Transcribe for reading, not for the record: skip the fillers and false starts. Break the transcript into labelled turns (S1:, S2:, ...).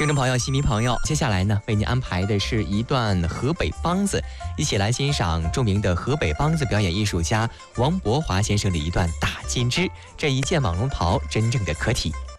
S1: 听众朋友、戏迷朋友，接下来呢，为您安排的是一段河北梆子，一起来欣赏著名的河北梆子表演艺术家王伯华先生的一段《打金枝》，这一件网龙袍真正的可体。